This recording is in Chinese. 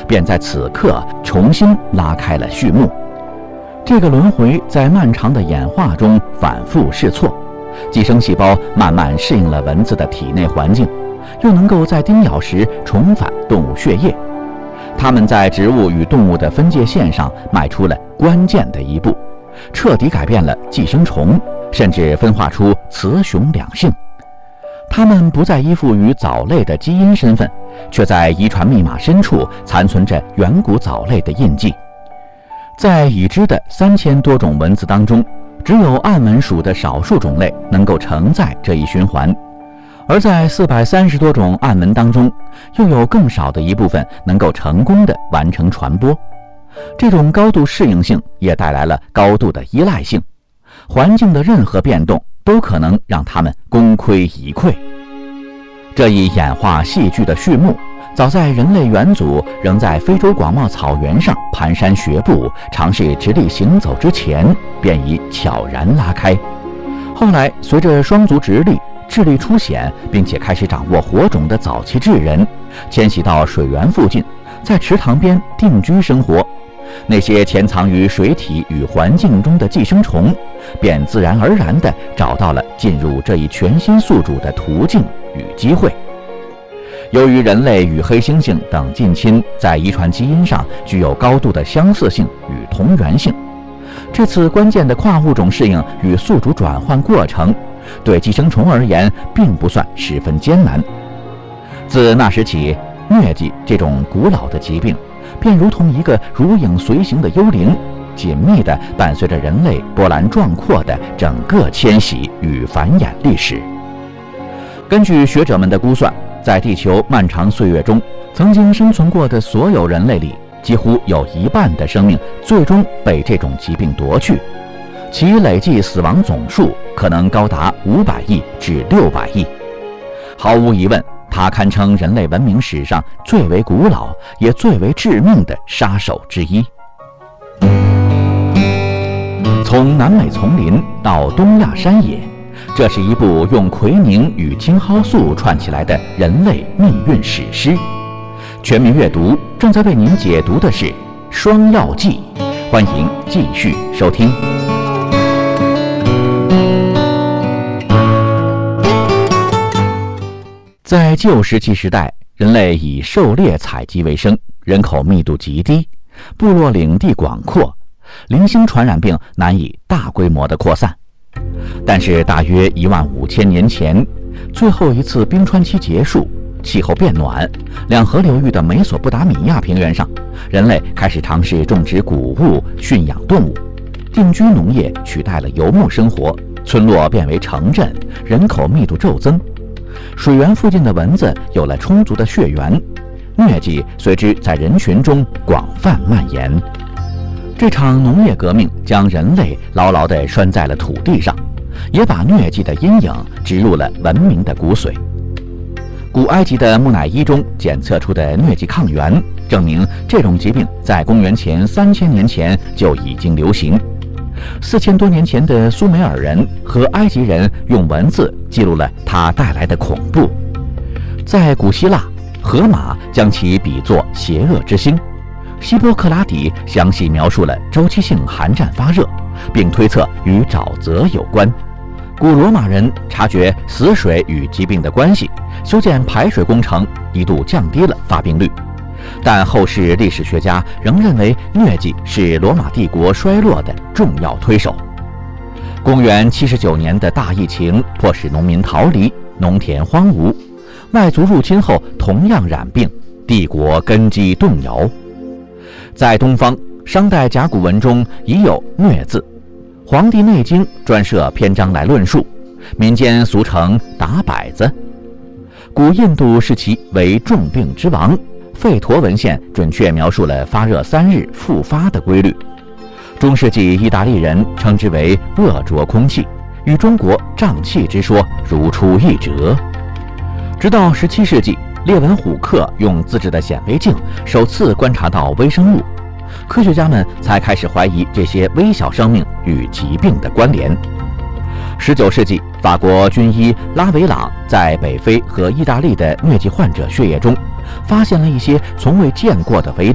便在此刻重新拉开了序幕。这个轮回在漫长的演化中反复试错，寄生细胞慢慢适应了蚊子的体内环境，又能够在叮咬时重返动物血液。它们在植物与动物的分界线上迈出了关键的一步，彻底改变了寄生虫，甚至分化出雌雄两性。它们不再依附于藻类的基因身份，却在遗传密码深处残存着远古藻类的印记。在已知的3000多种蚊子当中，只有暗蚊属的少数种类能够承载这一循环，而在430多种暗蚊当中，又有更少的一部分能够成功地完成传播。这种高度适应性也带来了高度的依赖性，环境的任何变动都可能让它们功亏一篑。这一演化戏剧的序幕，早在人类元祖仍在非洲广袤草原上蹒跚学步，尝试直立行走之前，便已悄然拉开。后来，随着双足直立、智力出显，并且开始掌握火种的早期智人，迁徙到水源附近，在池塘边定居生活。那些潜藏于水体与环境中的寄生虫，便自然而然地找到了进入这一全新宿主的途径与机会。由于人类与黑猩猩等近亲在遗传基因上具有高度的相似性与同源性，这次关键的跨物种适应与宿主转换过程，对寄生虫而言并不算十分艰难。自那时起，疟疾这种古老的疾病便如同一个如影随形的幽灵，紧密地伴随着人类波澜壮阔的整个迁徙与繁衍历史。根据学者们的估算，在地球漫长岁月中，曾经生存过的所有人类里，几乎有一半的生命最终被这种疾病夺去，其累计死亡总数可能高达500亿至600亿。毫无疑问，它堪称人类文明史上最为古老也最为致命的杀手之一。从南美丛林到东亚山野，这是一部用奎宁与青蒿素串起来的人类命运史诗。全民阅读正在为您解读的是《双药记》，欢迎继续收听。在旧石器时代，人类以狩猎采集为生，人口密度极低，部落领地广阔，零星传染病难以大规模的扩散。但是大约15000年前，最后一次冰川期结束，气候变暖，两河流域的美索不达米亚平原上，人类开始尝试种植谷物、驯养动物，定居农业取代了游牧生活，村落变为城镇，人口密度骤增。水源附近的蚊子有了充足的血源，疟疾随之在人群中广泛蔓延。这场农业革命将人类牢牢地拴在了土地上，也把疟疾的阴影植入了文明的骨髓。古埃及的木乃伊中检测出的疟疾抗原，证明这种疾病在公元前3000年前就已经流行。4000多年前的苏美尔人和埃及人用文字记录了它带来的恐怖。在古希腊，荷马将其比作邪恶之星，希波克拉底详细描述了周期性寒战发热，并推测与沼泽有关。古罗马人察觉死水与疾病的关系，修建排水工程，一度降低了发病率。但后世历史学家仍认为疟疾是罗马帝国衰落的重要推手。公元79年的大疫情迫使农民逃离，农田荒芜，外族入侵后同样染病，帝国根基动摇。在东方，商代甲骨文中已有疟字，《黄帝内经》专设篇章来论述，民间俗称打摆子。古印度视其为重病之王，吠陀文献准确描述了发热3日复发的规律。中世纪意大利人称之为恶浊空气，与中国瘴气之说如出一辙。直到17世纪，列文虎克用自制的显微镜首次观察到微生物，科学家们才开始怀疑这些微小生命与疾病的关联。19世纪，法国军医拉维朗在北非和意大利的疟疾患者血液中发现了一些从未见过的微粒，